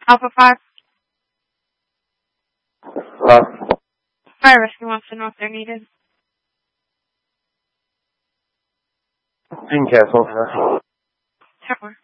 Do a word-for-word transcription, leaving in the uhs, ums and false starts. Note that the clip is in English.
Alpha five. Hello? Fire rescue wants to know if they're needed. You can cancel. Huh? Sure.